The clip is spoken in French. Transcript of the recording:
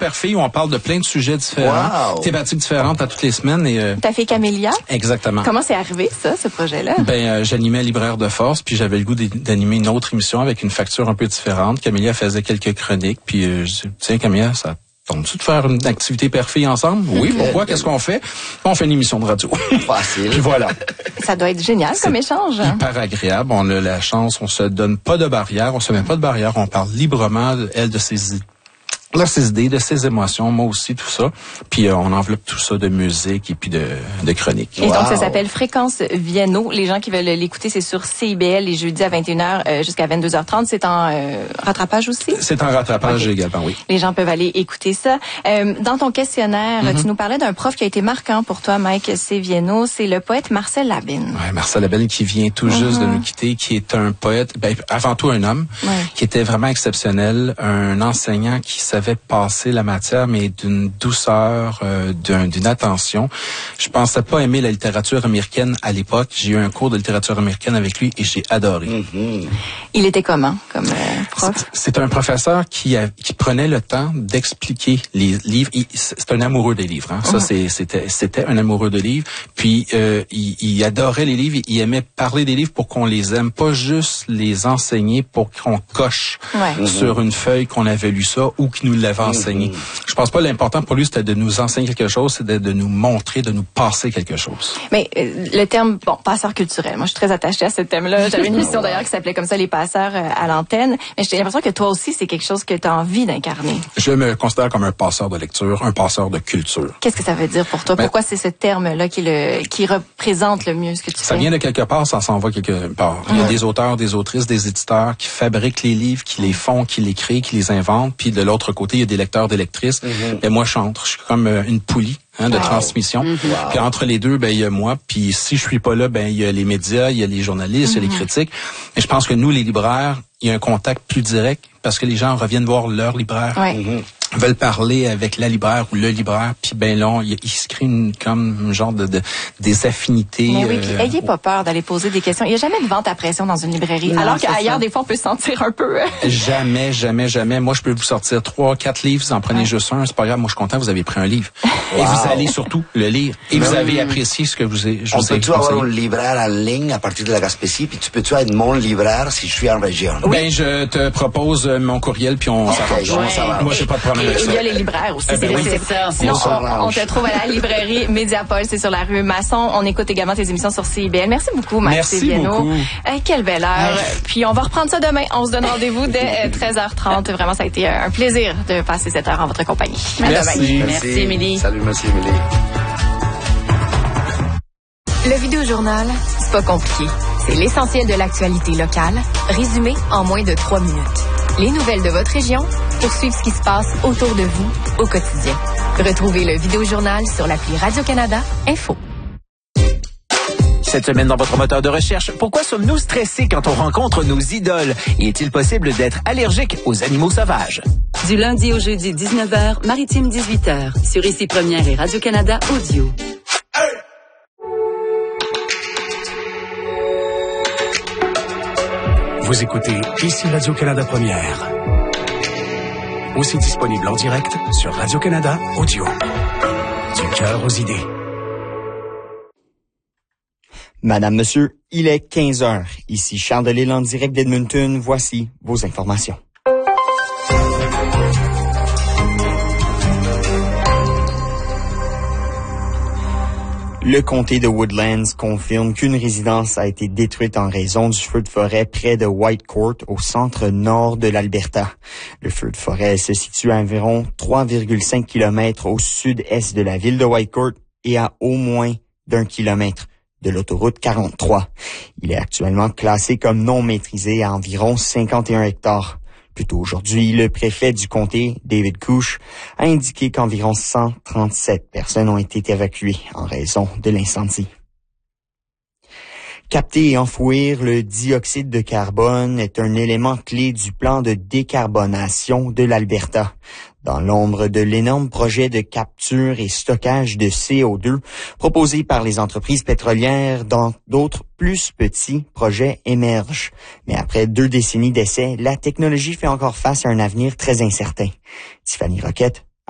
père-fille où on parle de plein de sujets différents, thématiques différentes à toutes les semaines. Et ta fille Camélia? Exactement. Comment c'est arrivé, ça, ce projet-là? J'animais Libraire de Force, puis j'avais le goût d'animer une autre émission avec une facture un peu différente. Camélia faisait quelques chroniques, puis je dis, tiens, Camélia, ça tente-tu de faire une activité père-fille ensemble? Oui, pourquoi? Qu'est-ce qu'on fait? On fait une émission de radio. Facile. Puis voilà. Ça doit être génial comme échange. Hyper agréable. On a la chance, on se donne pas de barrière, on se met pas de barrière, on parle librement, elle, de ses idées, de ses émotions, moi aussi, tout ça. Puis on enveloppe tout ça de musique et puis de chroniques. Et donc, ça s'appelle Fréquence Vienno. Les gens qui veulent l'écouter, c'est sur CIBL les jeudis à 21h jusqu'à 22h30. C'est en rattrapage aussi? C'est en rattrapage également, oui. Les gens peuvent aller écouter ça. Dans ton questionnaire, tu nous parlais d'un prof qui a été marquant pour toi, Mike C. Vienno. C'est le poète Marcel Labine. Ouais, Marcel Labine qui vient tout juste de nous quitter, qui est un poète, avant tout un homme, qui était vraiment exceptionnel, un enseignant qui savait passer la matière, mais d'une douceur, d'une attention. Je pensais pas aimer la littérature américaine à l'époque. J'ai eu un cours de littérature américaine avec lui et j'ai adoré. Il était comment comme prof? C'est un professeur qui prenait le temps d'expliquer les livres. C'est un amoureux des livres. Hein. Ça, c'était un amoureux de livres. Puis il adorait les livres. Il aimait parler des livres pour qu'on les aime, pas juste les enseigner pour qu'on coche sur une feuille qu'on avait lu ça ou qui nous l'avait enseigné. Je pense pas l'important pour lui c'était de nous enseigner quelque chose, c'était de nous montrer, de nous passer quelque chose. Mais le terme passeur culturel, moi je suis très attachée à ce thème-là. J'avais une émission d'ailleurs qui s'appelait comme ça les passeurs à l'antenne, mais j'ai l'impression que toi aussi c'est quelque chose que tu as envie d'incarner. Je me considère comme un passeur de lecture, un passeur de culture. Qu'est-ce que ça veut dire pour toi? Pourquoi c'est ce terme-là qui représente le mieux ce que tu fais? Ça vient de quelque part, ça s'en va quelque part. Il y a des auteurs, des autrices, des éditeurs qui fabriquent les livres, qui les font, qui les créent, qui les inventent, puis de l'autre côté, il y a des lecteurs, des lectrices. Et moi, je suis comme une poulie de transmission. Puis entre les deux, il y a moi. Puis si je suis pas là, il y a les médias, il y a les journalistes, il y a les critiques. Et je pense que nous, les libraires, il y a un contact plus direct parce que les gens reviennent voir leur libraire. Veulent parler avec la libraire ou le libraire, puis là, il se crée comme un genre des affinités. Mais oui, puis ayez pas peur d'aller poser des questions. Il n'y a jamais de vente à pression dans une librairie. Alors qu'ailleurs, des fois, on peut se sentir un peu... Jamais. Moi, je peux vous sortir 3-4 livres, vous en prenez juste un, c'est pas grave, moi je suis content, vous avez pris un livre. Et vous allez surtout le lire. Et vous avez apprécié ce que vous avez... On peut-tu avoir un libraire en ligne à partir de la Gaspésie, puis tu peux-tu être mon libraire si je suis en région? Je te propose mon courriel, puis on s'arrange. Moi, j'ai pas de problème. Et il y a les libraires aussi. C'est ça. Sinon, on te trouve à la librairie Médiapol, c'est sur la rue Masson. On écoute également tes émissions sur CIBL. Merci beaucoup, Max Vienno. Quelle belle heure. Puis on va reprendre ça demain. On se donne rendez-vous dès 13h30. Vraiment, ça a été un plaisir de passer cette heure en votre compagnie. Merci, Émilie. Salut, merci, Émilie. Le Vidéojournal, c'est pas compliqué. C'est l'essentiel de l'actualité locale, résumé en moins de 3 minutes. Les nouvelles de votre région pour suivre ce qui se passe autour de vous au quotidien. Retrouvez le Vidéojournal sur l'appli Radio-Canada Info. Cette semaine dans votre moteur de recherche, pourquoi sommes-nous stressés quand on rencontre nos idoles? Et est-il possible d'être allergique aux animaux sauvages? Du lundi au jeudi 19h, Maritime 18h, sur Ici Première et Radio-Canada Audio. Vous écoutez Ici Radio-Canada Première. Aussi disponible en direct sur Radio-Canada Audio. Du cœur aux idées. Madame, Monsieur, il est 15h. Ici Charles Delisle en direct d'Edmonton. Voici vos informations. Le comté de Woodlands confirme qu'une résidence a été détruite en raison du feu de forêt près de Whitecourt, au centre-nord de l'Alberta. Le feu de forêt se situe à environ 3,5 km au sud-est de la ville de Whitecourt et à au moins d'1 kilomètre de l'autoroute 43. Il est actuellement classé comme non maîtrisé à environ 51 hectares. Plus tôt aujourd'hui, le préfet du comté, David Couche, a indiqué qu'environ 137 personnes ont été évacuées en raison de l'incendie. Capter et enfouir le dioxyde de carbone est un élément clé du plan de décarbonation de l'Alberta. Dans l'ombre de l'énorme projet de capture et stockage de CO2 proposé par les entreprises pétrolières, d'autres plus petits projets émergent. Mais après 2 décennies d'essais, la technologie fait encore face à un avenir très incertain. Tiffany Roquette